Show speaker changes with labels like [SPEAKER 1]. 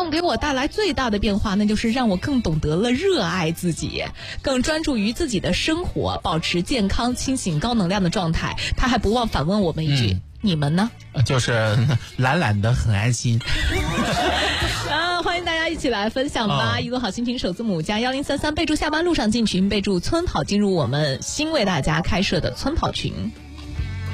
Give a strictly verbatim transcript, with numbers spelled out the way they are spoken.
[SPEAKER 1] 动给我带来最大的变化，那就是让我更懂得了热爱自己，更专注于自己的生活，保持健康、清醒、高能量的状态。他还不忘反问我们一句：嗯、你们呢？
[SPEAKER 2] 就是懒懒的很安心。
[SPEAKER 1] 啊，欢迎大家一起来分享吧！一路好心情首字母加幺零三三，备注下班路上进群，备注村跑，进入我们新为大家开设的村跑群。